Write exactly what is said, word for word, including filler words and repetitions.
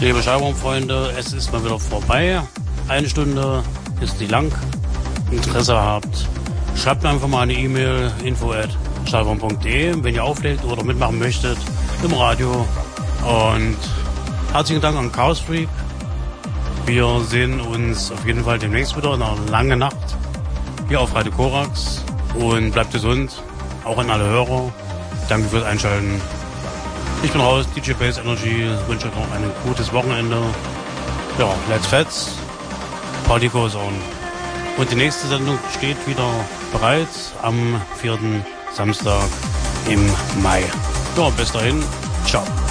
Liebe Schallwurmfreunde, es ist mal wieder vorbei. Eine Stunde ist die lang. Interesse habt, schreibt mir einfach mal eine E-Mail, info at schallwurm punkt de, wenn ihr auflegt oder mitmachen möchtet im Radio. Und herzlichen Dank an Chaos Freak. Wir sehen uns auf jeden Fall demnächst wieder in einer langen Nacht hier auf Radio Korax. Und bleibt gesund, auch an alle Hörer. Danke fürs Einschalten. Ich bin raus, D J Bass Energy, wünsche euch noch ein gutes Wochenende. Ja, let's fetz, Party goes on. Und die nächste Sendung steht wieder bereit am vierten Samstag im Mai. Ja, bis dahin, ciao.